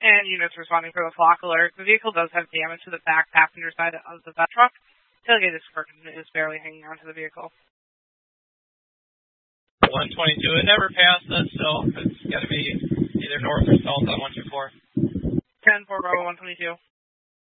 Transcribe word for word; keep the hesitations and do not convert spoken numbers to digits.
And units responding for the flock alert. The vehicle does have damage to the back passenger side of the truck. Tailgate is crooked and is barely hanging onto the vehicle. one twenty-two, it never passed us, so it's got to be either north or south on one two four. ten four Bravo one twenty-two.